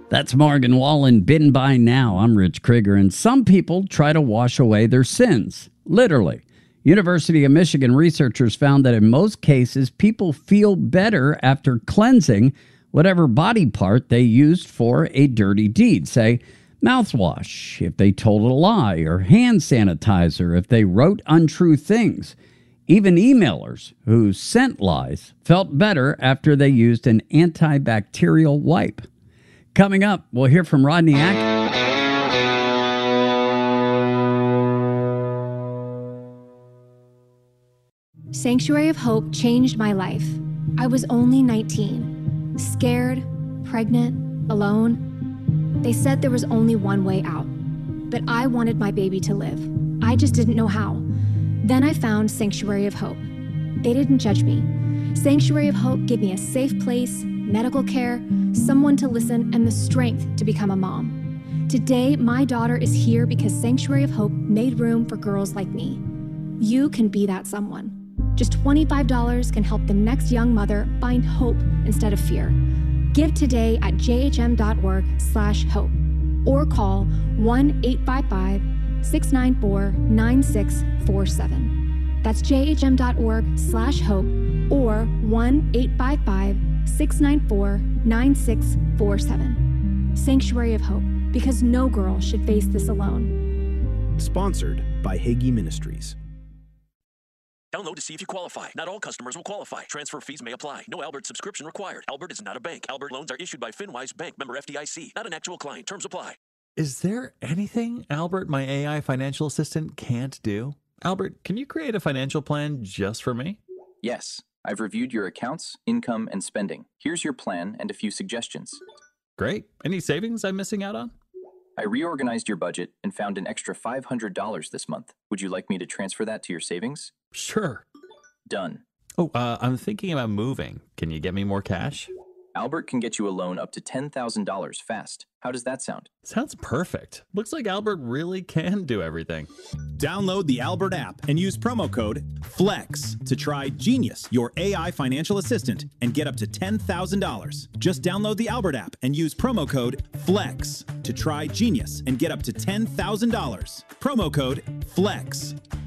That's Morgan Wallen, Been By Now. I'm Rich Krieger, and some people try to wash away their sins, literally. University of Michigan researchers found that in most cases, people feel better after cleansing whatever body part they used for a dirty deed. Say, mouthwash if they told a lie, or hand sanitizer if they wrote untrue things. Even emailers who sent lies felt better after they used an antibacterial wipe. Coming up, we'll hear from Rodney Ack. Sanctuary of Hope changed my life. I was only 19, scared, pregnant, alone. They said there was only one way out, but I wanted my baby to live. I just didn't know how. Then I found Sanctuary of Hope. They didn't judge me. Sanctuary of Hope gave me a safe place, medical care, someone to listen, and the strength to become a mom. Today, my daughter is here because Sanctuary of Hope made room for girls like me. You can be that someone. Just $25 can help the next young mother find hope instead of fear. Give today at jhm.org/hope or call 1-855-694-9647. That's jhm.org/hope or 1-855-694-9647. Sanctuary of Hope, because no girl should face this alone. Sponsored by Hagee Ministries. Download to see if you qualify. Not all customers will qualify. Transfer fees may apply. No Albert subscription required. Albert is not a bank. Albert loans are issued by FinWise Bank, member FDIC. Not an actual client. Terms apply. Is there anything Albert, my AI financial assistant, can't do? Albert, can you create a financial plan just for me? Yes. I've reviewed your accounts, income, and spending. Here's your plan and a few suggestions. Great. Any savings I'm missing out on? I reorganized your budget and found an extra $500 this month. Would you like me to transfer that to your savings? Sure. Done. Oh, I'm thinking about moving. Can you get me more cash? Albert can get you a loan up to $10,000 fast. How does that sound? Sounds perfect. Looks like Albert really can do everything. Download the Albert app and use promo code FLEX to try Genius, your AI financial assistant, and get up to $10,000. Just download the Albert app and use promo code FLEX to try Genius and get up to $10,000. Promo code FLEX.